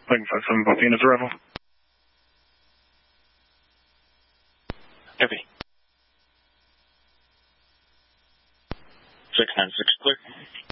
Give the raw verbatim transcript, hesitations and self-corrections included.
Lincoln five seven, both units arrival. Copy. six nine six, clear.